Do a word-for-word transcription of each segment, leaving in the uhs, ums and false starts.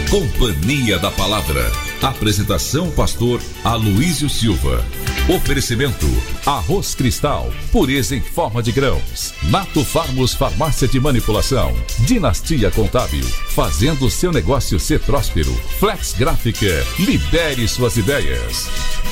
Companhia da Palavra. Apresentação pastor Aloísio Silva. Oferecimento Arroz Cristal, pureza em forma de grãos. Nato Farmos Farmácia de Manipulação. Dinastia Contábil, fazendo o seu negócio ser próspero. Flex Gráfica, libere suas ideias.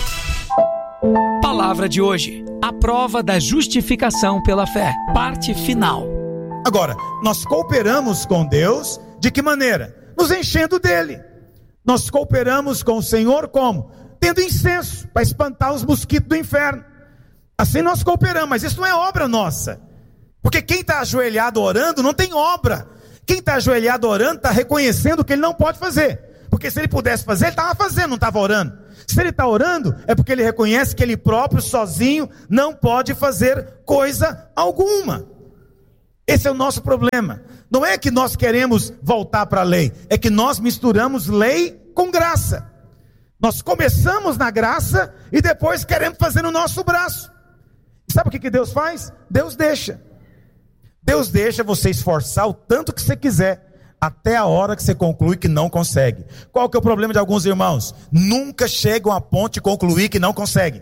Palavra de hoje, a prova da justificação pela fé, parte final. Agora, nós cooperamos com Deus de que maneira? Nos enchendo dele. Nós cooperamos com o Senhor como? Tendo incenso, para espantar os mosquitos do inferno. Assim nós cooperamos, mas isso não é obra nossa. Porque quem está ajoelhado orando não tem obra. Quem está ajoelhado orando está reconhecendo que ele não pode fazer. Porque se ele pudesse fazer, ele estava fazendo, não estava orando. Se ele está orando, é porque ele reconhece que ele próprio, sozinho, não pode fazer coisa alguma. Esse é o nosso problema. Não é que nós queremos voltar para a lei, é que nós misturamos lei com graça. Nós começamos na graça e depois queremos fazer no nosso braço. Sabe o que, que Deus faz? Deus deixa. Deus deixa você esforçar o tanto que você quiser, até a hora que você conclui que não consegue. Qual que é o problema de alguns irmãos? Nunca chegam a ponto de concluir que não conseguem.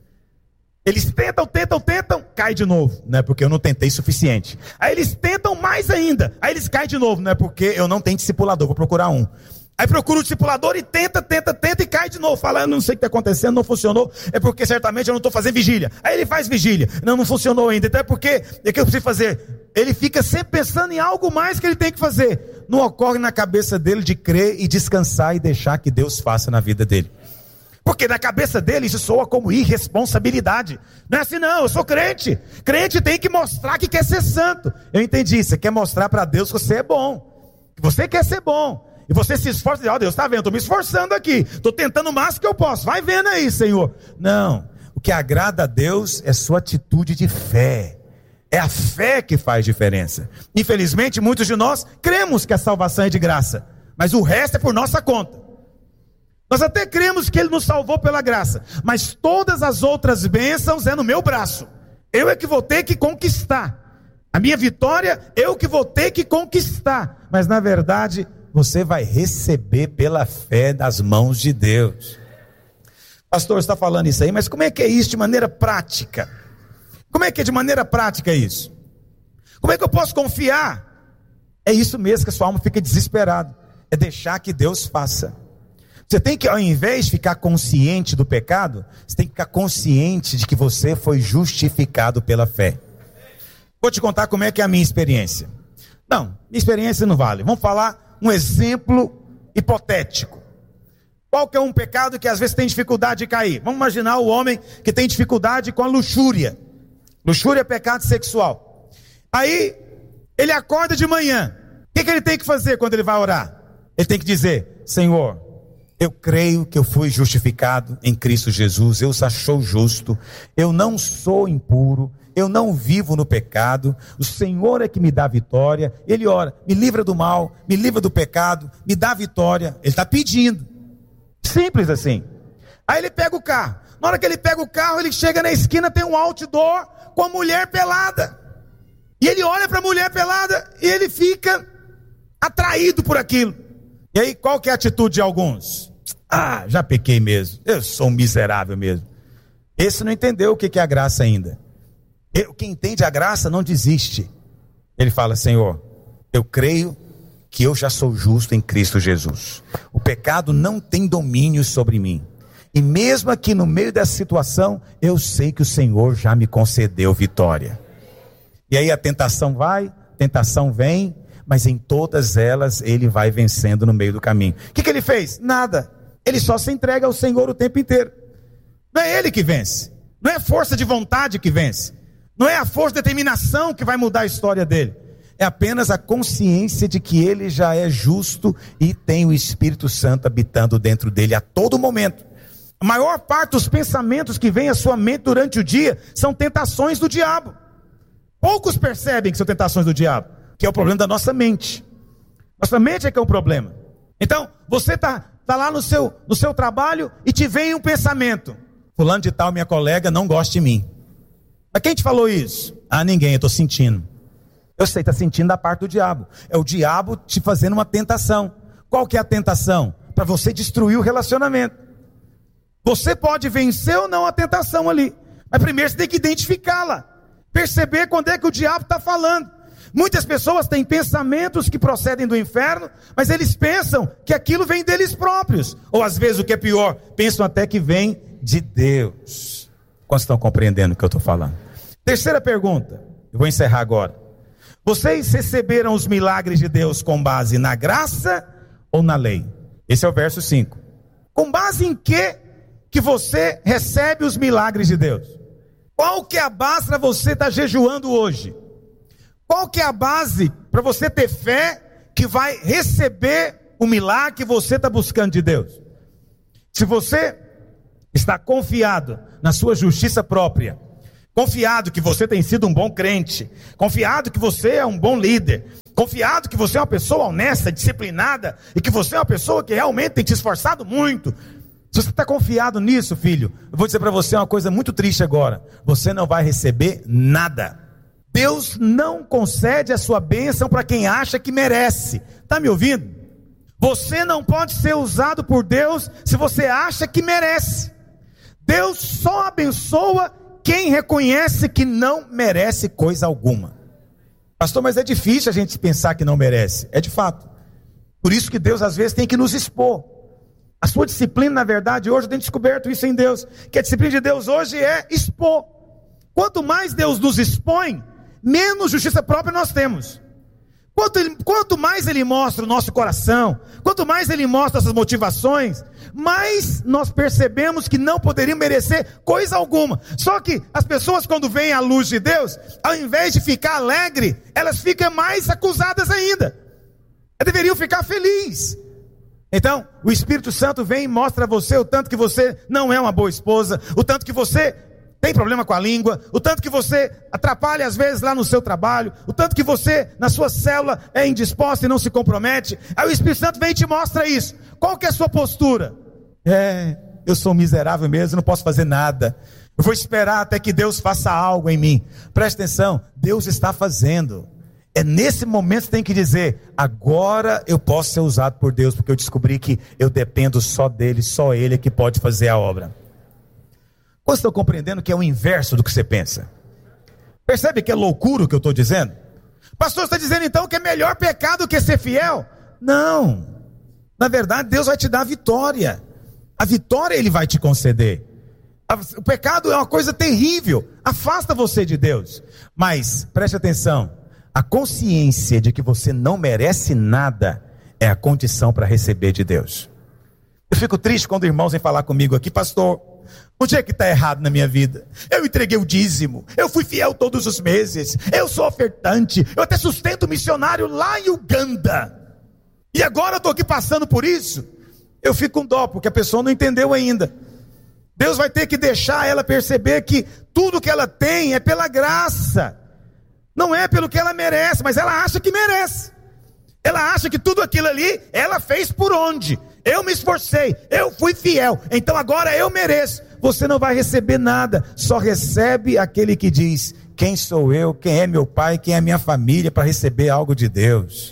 Eles tentam, tentam, tentam, cai de novo. Não é porque eu não tentei suficiente. Aí eles tentam mais ainda. Aí eles caem de novo. Não é porque eu não tenho discipulador, vou procurar um. Aí procura o discipulador e tenta, tenta, tenta e cai de novo. Fala, eu não sei o que está acontecendo, não funcionou. É porque certamente eu não estou fazendo vigília. Aí ele faz vigília. Não, não funcionou ainda. Então é porque, é que eu preciso fazer. Ele fica sempre pensando em algo mais que ele tem que fazer. Não ocorre na cabeça dele de crer e descansar e deixar que Deus faça na vida dele. Porque na cabeça dele isso soa como irresponsabilidade. Não é assim não, eu sou crente. Crente tem que mostrar que quer ser santo. Eu entendi, você quer mostrar para Deus que você é bom. Que você quer ser bom. E você se esforça e diz, ó Deus, está vendo, estou me esforçando aqui. Estou tentando o máximo que eu posso. Vai vendo aí, Senhor. Não, o que agrada a Deus é sua atitude de fé. É a fé que faz diferença. Infelizmente, muitos de nós cremos que a salvação é de graça. Mas o resto é por nossa conta. Nós até cremos que Ele nos salvou pela graça, mas todas as outras bênçãos é no meu braço. Eu é que vou ter que conquistar. A minha vitória, eu que vou ter que conquistar. Mas na verdade, você vai receber pela fé das mãos de Deus. Pastor, você está falando isso aí, mas como é que é isso de maneira prática? Como é que é de maneira prática isso? Como é que eu posso confiar? É isso mesmo que a sua alma fica desesperada. É deixar que Deus faça. Você tem que, ao invés de ficar consciente do pecado, você tem que ficar consciente de que você foi justificado pela fé. Vou te contar como é que é a minha experiência. Não, minha experiência não vale. Vamos falar um exemplo hipotético. Qual que é um pecado que às vezes tem dificuldade de cair? Vamos imaginar o homem que tem dificuldade com a luxúria. Luxúria é pecado sexual. Aí, ele acorda de manhã. O que, que ele tem que fazer quando ele vai orar? Ele tem que dizer, Senhor, eu creio que eu fui justificado em Cristo Jesus, eu sou justo, eu não sou impuro, eu não vivo no pecado, o Senhor é que me dá vitória. Ele ora, me livra do mal, me livra do pecado, me dá vitória. Ele está pedindo, simples assim. Aí ele pega o carro, na hora que ele pega o carro, ele chega na esquina, tem um outdoor com a mulher pelada, e ele olha para a mulher pelada, e ele fica atraído por aquilo. E aí, qual que é a atitude de alguns? Ah, já pequei mesmo, eu sou um miserável mesmo. Esse não entendeu o que é a graça ainda. Eu, quem entende a graça não desiste. Ele fala, Senhor, eu creio que eu já sou justo em Cristo Jesus. O pecado não tem domínio sobre mim. E mesmo aqui no meio dessa situação, eu sei que o Senhor já me concedeu vitória. E aí a tentação vai, tentação vem, mas em todas elas ele vai vencendo no meio do caminho. O que, que ele fez? Nada. Ele só se entrega ao Senhor o tempo inteiro. Não é ele que vence. Não é a força de vontade que vence. Não é a força de determinação que vai mudar a história dele. É apenas a consciência de que ele já é justo e tem o Espírito Santo habitando dentro dele a todo momento. A maior parte dos pensamentos que vem à sua mente durante o dia são tentações do diabo. Poucos percebem que são tentações do diabo, que é o problema da nossa mente. Nossa mente é que é o problema. Então, você está tá lá no seu, no seu trabalho e te vem um pensamento. Fulano de tal, minha colega, não gosta de mim. Mas quem te falou isso? Ah, ninguém, eu estou sentindo. Eu sei, está sentindo da parte do diabo. É o diabo te fazendo uma tentação. Qual que é a tentação? Para você destruir o relacionamento. Você pode vencer ou não a tentação ali, mas primeiro você tem que identificá-la, perceber quando é que o diabo está falando. Muitas pessoas têm pensamentos que procedem do inferno, mas eles pensam que aquilo vem deles próprios, ou às vezes o que é pior, pensam até que vem de Deus. Quantos estão compreendendo o que eu estou falando? Terceira pergunta, eu vou encerrar agora. Vocês receberam os milagres de Deus com base na graça ou na lei? Esse é o verso cinco. Com base em que que você recebe os milagres de Deus? Qual que é a base para você estar jejuando hoje? Qual que é a base para você ter fé que vai receber o milagre que você está buscando de Deus? Se você está confiado na sua justiça própria, confiado que você tem sido um bom crente, confiado que você é um bom líder, confiado que você é uma pessoa honesta, disciplinada, e que você é uma pessoa que realmente tem te esforçado muito, se você está confiado nisso, filho, eu vou dizer para você uma coisa muito triste agora: você não vai receber nada. Deus não concede a sua bênção para quem acha que merece. Está me ouvindo? Você não pode ser usado por Deus se você acha que merece. Deus só abençoa quem reconhece que não merece coisa alguma. Pastor, mas é difícil a gente pensar que não merece. É de fato. Por isso que Deus às vezes tem que nos expor. A sua disciplina, na verdade, hoje eu tenho descoberto isso em Deus, que a disciplina de Deus hoje é expor. Quanto mais Deus nos expõe, menos justiça própria nós temos. Quanto, ele, quanto mais Ele mostra o nosso coração, quanto mais Ele mostra essas motivações, mais nós percebemos que não poderiam merecer coisa alguma. Só que as pessoas, quando veem a luz de Deus, ao invés de ficar alegre, elas ficam mais acusadas ainda. Elas deveriam ficar felizes. Então, o Espírito Santo vem e mostra a você o tanto que você não é uma boa esposa, o tanto que você tem problema com a língua, o tanto que você atrapalha às vezes lá no seu trabalho, o tanto que você na sua célula é indisposta e não se compromete. Aí o Espírito Santo vem e te mostra isso. Qual que é a sua postura? É, eu sou miserável mesmo, não posso fazer nada. Eu vou esperar até que Deus faça algo em mim. Preste atenção, Deus está fazendo. É nesse momento que você tem que dizer: agora eu posso ser usado por Deus, porque eu descobri que eu dependo só dele, só ele é que pode fazer a obra. Vocês estão compreendendo que é o inverso do que você pensa? Percebe que é loucura o que eu estou dizendo? Pastor, você está dizendo então que é melhor pecado que ser fiel? Não, na verdade Deus vai te dar a vitória. A vitória Ele vai te conceder. O pecado é uma coisa terrível, afasta você de Deus. Mas preste atenção, a consciência de que você não merece nada é a condição para receber de Deus. Eu fico triste quando irmãos vêm falar comigo aqui: pastor, onde é que está errado na minha vida? Eu entreguei o dízimo, eu fui fiel todos os meses, eu sou ofertante, eu até sustento missionário lá em Uganda, e agora eu estou aqui passando por isso. Eu fico com dó, porque a pessoa não entendeu ainda. Deus vai ter que deixar ela perceber que tudo que ela tem é pela graça, não é pelo que ela merece, mas ela acha que merece. Ela acha que tudo aquilo ali, ela fez por onde? Eu me esforcei, eu fui fiel, então agora eu mereço. Você não vai receber nada, só recebe aquele que diz: quem sou eu, quem é meu pai, quem é minha família para receber algo de Deus.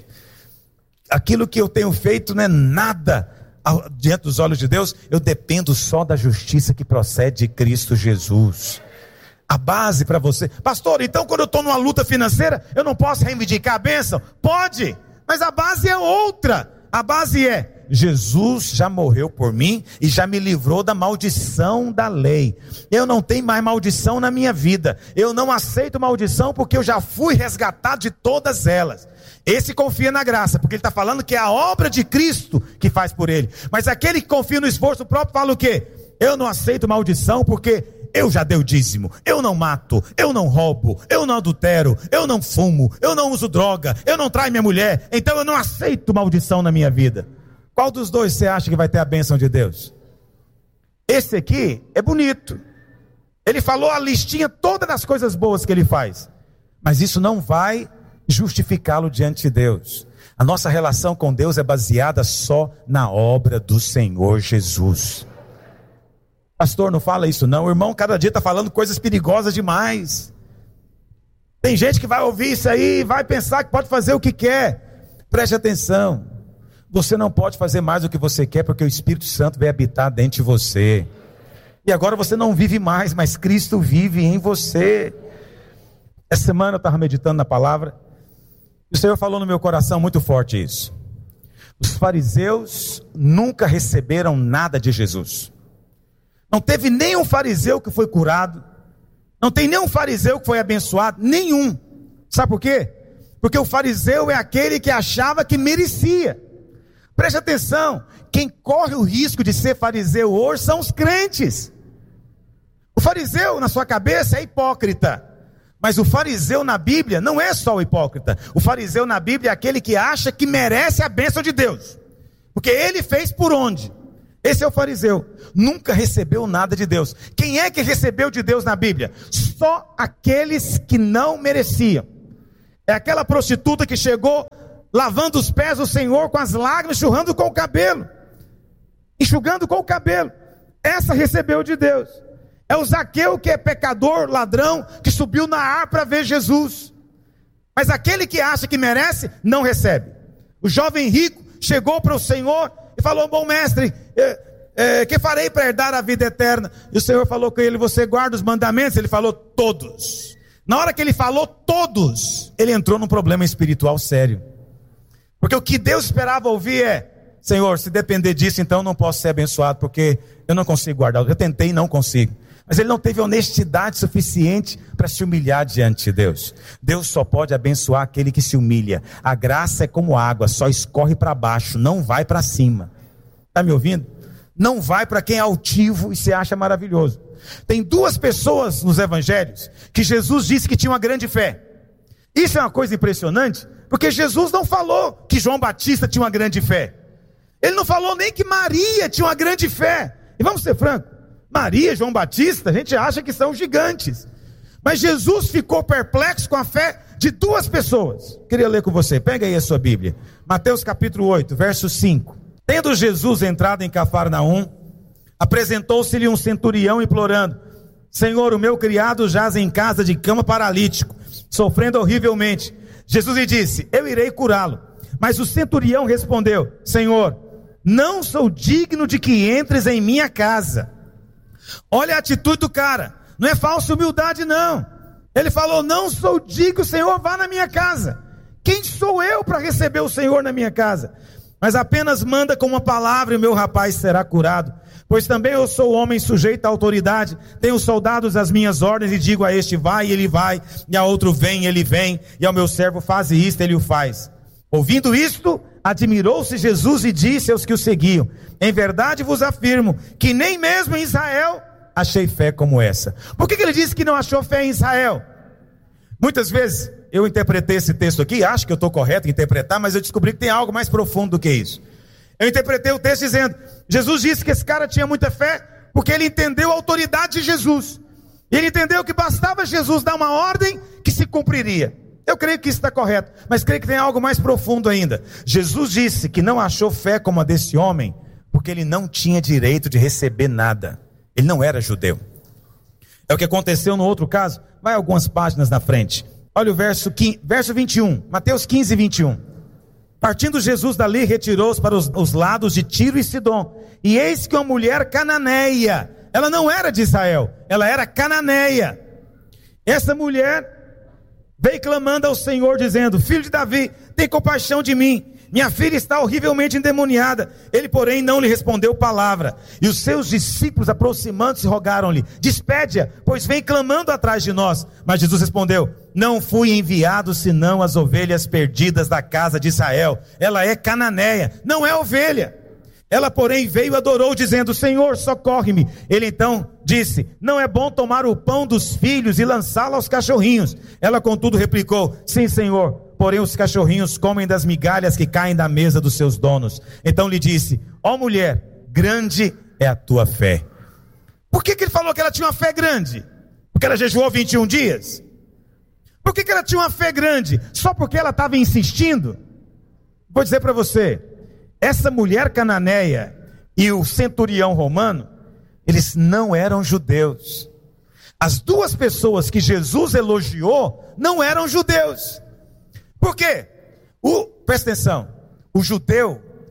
Aquilo que eu tenho feito não é nada diante dos olhos de Deus. Eu dependo só da justiça que procede de Cristo Jesus. A base para você: pastor, então quando eu estou numa luta financeira, eu não posso reivindicar a bênção? Pode, mas a base é outra. A base é: Jesus já morreu por mim e já me livrou da maldição da lei. Eu não tenho mais maldição na minha vida. Eu não aceito maldição porque eu já fui resgatado de todas elas. Esse confia na graça, porque ele está falando que é a obra de Cristo que faz por ele. Mas aquele que confia no esforço próprio fala o quê? Eu não aceito maldição porque eu já dei o dízimo, eu não mato, eu não roubo, eu não adultero, eu não fumo, eu não uso droga, eu não traio minha mulher, então eu não aceito maldição na minha vida. Qual dos dois você acha que vai ter a bênção de Deus? Esse aqui é bonito. Ele falou a listinha toda das coisas boas que ele faz, mas isso não vai justificá-lo diante de Deus. A nossa relação com Deus é baseada só na obra do Senhor Jesus. Pastor, não fala isso não. O irmão cada dia está falando coisas perigosas demais. Tem gente que vai ouvir isso aí e vai pensar que pode fazer o que quer. Preste atenção. Você não pode fazer mais do que você quer, porque o Espírito Santo vai habitar dentro de você. E agora você não vive mais, mas Cristo vive em você. Essa semana eu estava meditando na palavra, e o Senhor falou no meu coração muito forte isso. Os fariseus nunca receberam nada de Jesus. Não teve nenhum fariseu que foi curado. Não tem nenhum fariseu que foi abençoado. Nenhum. Sabe por quê? Porque o fariseu é aquele que achava que merecia. Preste atenção. Quem corre o risco de ser fariseu hoje são os crentes. O fariseu na sua cabeça é hipócrita. Mas o fariseu na Bíblia não é só o hipócrita. O fariseu na Bíblia é aquele que acha que merece a bênção de Deus. Porque ele fez por onde? Esse é o fariseu. Nunca recebeu nada de Deus. Quem é que recebeu de Deus na Bíblia? Só aqueles que não mereciam. É aquela prostituta que chegou lavando os pés do Senhor com as lágrimas, enxugando com o cabelo. Enxugando com o cabelo. Essa recebeu de Deus. É o Zaqueu, que é pecador, ladrão, que subiu na árvore para ver Jesus. Mas aquele que acha que merece, não recebe. O jovem rico chegou para o Senhor e falou: bom mestre, é, é, que farei para herdar a vida eterna? E o Senhor falou com ele: você guarda os mandamentos? Ele falou: todos. Na hora que ele falou todos, ele entrou num problema espiritual sério. Porque o que Deus esperava ouvir é: Senhor, se depender disso, então eu não posso ser abençoado, porque eu não consigo guardar. Eu tentei e não consigo. Mas ele não teve honestidade suficiente para se humilhar diante de Deus. Deus só pode abençoar aquele que se humilha. A graça é como água, só escorre para baixo, não vai para cima. Está me ouvindo? Não vai para quem é altivo e se acha maravilhoso. Tem duas pessoas nos evangelhos que Jesus disse que tinham uma grande fé. Isso é uma coisa impressionante, porque Jesus não falou que João Batista tinha uma grande fé. Ele não falou nem que Maria tinha uma grande fé. E vamos ser francos, Maria e João Batista, a gente acha que são gigantes. Mas Jesus ficou perplexo com a fé de duas pessoas. Queria ler com você, pega aí a sua Bíblia. Mateus capítulo oito, verso cinco. Tendo Jesus entrado em Cafarnaum, apresentou-se-lhe um centurião implorando: Senhor, o meu criado jaz em casa de cama paralítico, sofrendo horrivelmente. Jesus lhe disse: eu irei curá-lo. Mas o centurião respondeu: Senhor, não sou digno de que entres em minha casa. Olha a atitude do cara, não é falsa humildade não. Ele falou: não sou digno, Senhor, vá na minha casa. Quem sou eu para receber o Senhor na minha casa? Mas apenas manda com uma palavra e o meu rapaz será curado. Pois também eu sou homem sujeito à autoridade, tenho soldados às minhas ordens, e digo a este: vai, e ele vai, e a outro: vem, e ele vem, e ao meu servo: faze isto, ele o faz. Ouvindo isto, admirou-se Jesus e disse aos que o seguiam: em verdade vos afirmo que nem mesmo em Israel achei fé como essa. Por que que ele disse que não achou fé em Israel? Muitas vezes eu interpretei esse texto aqui, acho que eu estou correto em interpretar, mas eu descobri que tem algo mais profundo do que isso. Eu interpretei o texto dizendo: Jesus disse que esse cara tinha muita fé porque ele entendeu a autoridade de Jesus. Ele entendeu que bastava Jesus dar uma ordem que se cumpriria. Eu creio que isso está correto, mas creio que tem algo mais profundo ainda. Jesus disse que não achou fé como a desse homem porque ele não tinha direito de receber nada. Ele não era judeu. É o que aconteceu no outro caso. Vai algumas páginas na frente. Olha o verso, quinze, verso vinte e um, Mateus quinze, vinte e um. Partindo Jesus dali, retirou-se para os, os lados de Tiro e Sidom. E eis que uma mulher cananeia, ela não era de Israel, ela era cananeia. Essa mulher veio clamando ao Senhor, dizendo: filho de Davi, tem compaixão de mim, minha filha está horrivelmente endemoniada. Ele, porém, não lhe respondeu palavra. E os seus discípulos, aproximando-se, rogaram-lhe: despede-a, pois vem clamando atrás de nós. Mas Jesus respondeu: não fui enviado senão as ovelhas perdidas da casa de Israel. Ela é cananeia, não é ovelha. Ela, porém, veio e adorou, dizendo: Senhor, socorre-me. Ele então disse: não é bom tomar o pão dos filhos e lançá-lo aos cachorrinhos. Ela, contudo, replicou: sim, Senhor, porém os cachorrinhos comem das migalhas que caem da mesa dos seus donos. Então lhe disse: ó mulher, grande é a tua fé. Por que que ele falou que ela tinha uma fé grande? Porque ela jejuou vinte e um dias? Por que que ela tinha uma fé grande? Só porque ela estava insistindo? Vou dizer para você, essa mulher cananeia e o centurião romano, eles não eram judeus. As duas pessoas que Jesus elogiou não eram judeus. Por quê? O, presta atenção, o judeu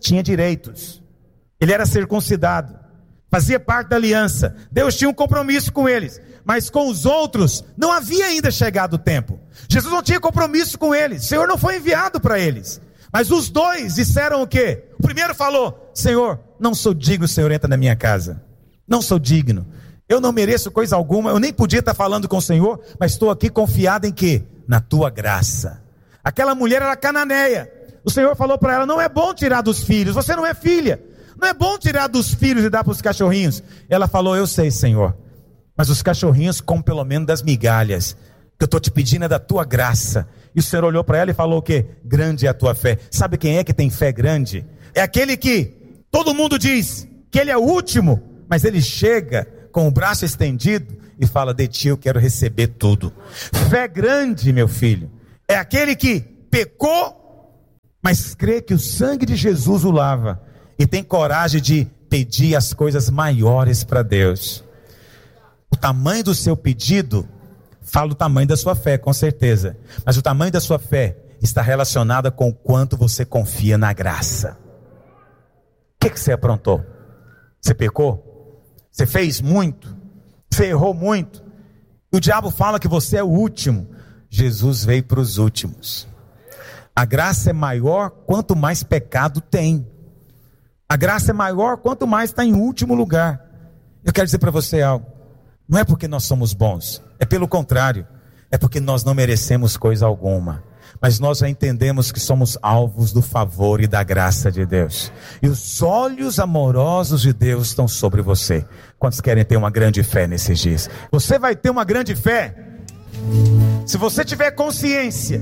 tinha direitos. Ele era circuncidado, fazia parte da aliança. Deus tinha um compromisso com eles, mas com os outros não havia ainda chegado o tempo. Jesus não tinha compromisso com eles, o Senhor não foi enviado para eles. Mas os dois disseram o quê? O primeiro falou: Senhor, não sou digno, o Senhor entra na minha casa. Não sou digno, eu não mereço coisa alguma, eu nem podia estar falando com o Senhor, mas estou aqui confiado em quê? Na tua graça. Aquela mulher era cananeia. O Senhor falou para ela: não é bom tirar dos filhos, você não é filha. Não é bom tirar dos filhos e dar para os cachorrinhos. Ela falou: eu sei, Senhor, mas os cachorrinhos comem pelo menos das migalhas. O que eu estou te pedindo é da tua graça. E o Senhor olhou para ela e falou o quê? Grande é a tua fé. Sabe quem é que tem fé grande? É aquele que todo mundo diz que ele é o último, mas ele chega com o braço estendido e fala: de ti eu quero receber tudo. Fé grande, meu filho, é aquele que pecou, mas crê que o sangue de Jesus o lava e tem coragem de pedir as coisas maiores para Deus. O tamanho do seu pedido fala o tamanho da sua fé, com certeza, mas o tamanho da sua fé está relacionada com o quanto você confia na graça. O que, que você aprontou? Você pecou? Você fez muito? Você errou muito? E o diabo fala que você é o último. Jesus veio para os últimos. A graça é maior quanto mais pecado tem. A graça é maior quanto mais está em último lugar. Eu quero dizer para você algo: não é porque nós somos bons, é pelo contrário, é porque nós não merecemos coisa alguma, mas nós já entendemos que somos alvos do favor e da graça de Deus, e os olhos amorosos de Deus estão sobre você. Quantos querem ter uma grande fé nesses dias? Você vai ter uma grande fé se você tiver consciência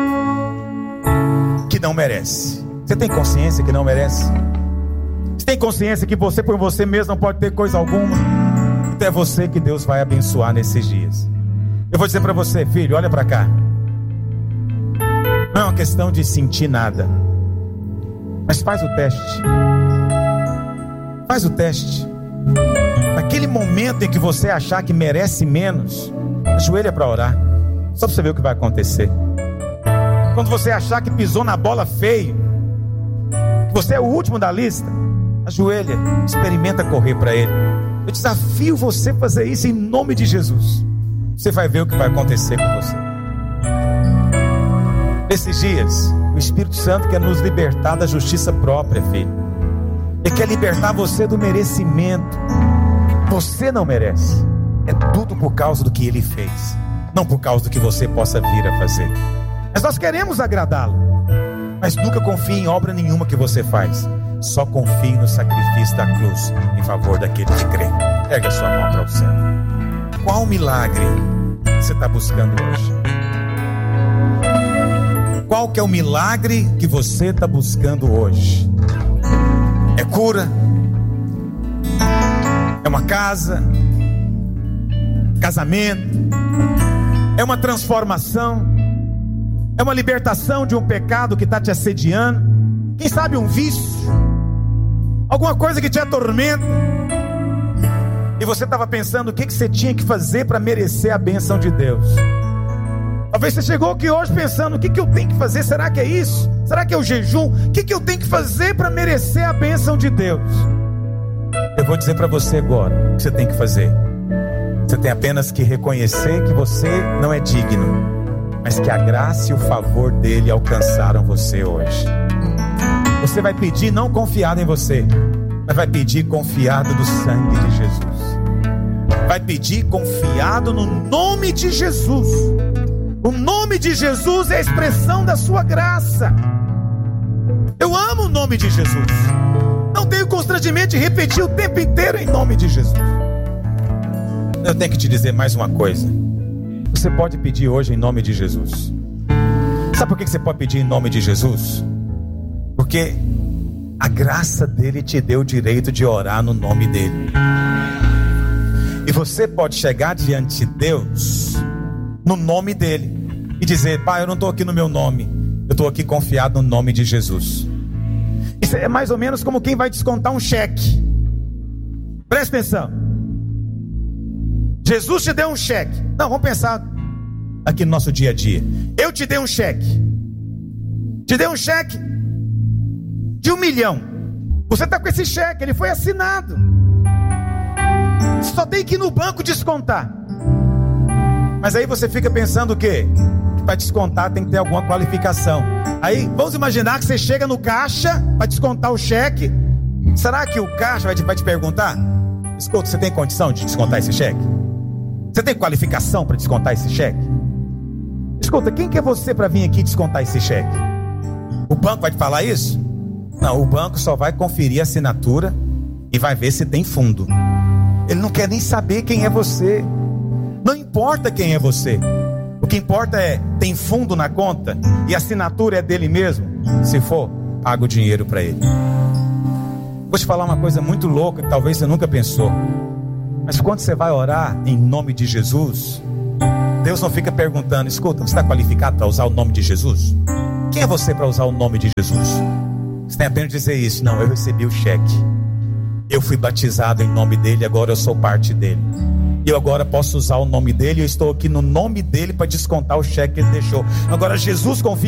que não merece. Você tem consciência que não merece? Você tem consciência que você por você mesmo não pode ter coisa alguma? Então é você que Deus vai abençoar nesses dias. Eu vou dizer para você, filho, olha para cá. Não é uma questão de sentir nada, mas faz o teste. Faz o teste. Naquele momento em que você achar que merece menos, ajoelha para orar, só para você ver o que vai acontecer. Quando você achar que pisou na bola feio, que você é o último da lista, ajoelha, experimenta correr para Ele. Eu desafio você a fazer isso em nome de Jesus. Você vai ver o que vai acontecer com você. Nesses dias, o Espírito Santo quer nos libertar da justiça própria, filho. Ele quer libertar você do merecimento. Você não merece. É tudo por causa do que Ele fez, não por causa do que você possa vir a fazer. Mas nós queremos agradá-lo. Mas nunca confie em obra nenhuma que você faz. Só confie no sacrifício da cruz em favor daquele que crê. Ergue a sua mão para o céu. Qual milagre você está buscando hoje? Qual que é o milagre que você está buscando hoje? É cura? É uma casa? Casamento? É uma transformação? É uma libertação de um pecado que está te assediando? Quem sabe um vício? Alguma coisa que te atormenta? E você estava pensando o que, que você tinha que fazer para merecer a bênção de Deus. Talvez você chegou aqui hoje pensando: o que, que eu tenho que fazer? Será que é isso? Será que é o jejum? O que, que eu tenho que fazer para merecer a bênção de Deus? Eu vou dizer para você agora o que você tem que fazer. Você tem apenas que reconhecer que você não é digno, mas que a graça e o favor dele alcançaram você hoje. Você vai pedir não confiado em você, mas vai pedir confiado no sangue de Jesus. Vai pedir confiado no nome de Jesus. O nome de Jesus é a expressão da sua graça. Eu amo o nome de Jesus. Não tenho constrangimento de repetir o tempo inteiro em nome de Jesus. Eu tenho que te dizer mais uma coisa. Você pode pedir hoje em nome de Jesus. Sabe por que você pode pedir em nome de Jesus? Porque a graça dele te deu o direito de orar no nome dele. E você pode chegar diante de Deus no nome dele e dizer: Pai, eu não estou aqui no meu nome, eu estou aqui confiado no nome de Jesus. Isso é mais ou menos como quem vai descontar um cheque. Presta atenção. Jesus te deu um cheque. Não, vamos pensar aqui no nosso dia a dia. Eu te dei um cheque. Te dei um cheque de um milhão. Você está com esse cheque, ele foi assinado. Só tem que ir no banco descontar. Mas aí você fica pensando o quê? Que para descontar tem que ter alguma qualificação. Aí vamos imaginar que você chega no caixa para descontar o cheque. Será que o caixa vai te, vai te perguntar: escuta, você tem condição de descontar esse cheque? Você tem qualificação para descontar esse cheque? Escuta, quem que é você para vir aqui descontar esse cheque? O banco vai te falar isso? Não, o banco só vai conferir a assinatura e vai ver se tem fundo. Ele não quer nem saber quem é você. Não importa quem é você. O que importa é, tem fundo na conta e a assinatura é dele mesmo? Se for, paga o dinheiro para ele. Vou te falar uma coisa muito louca que talvez você nunca pensou. Mas quando você vai orar em nome de Jesus, Deus não fica perguntando: escuta, você está qualificado para usar o nome de Jesus? Quem é você para usar o nome de Jesus? Você tem apenas dizer isso: não, eu recebi o cheque, eu fui batizado em nome dele, agora eu sou parte dele, eu agora posso usar o nome dele, eu estou aqui no nome dele para descontar o cheque que ele deixou. Agora Jesus confia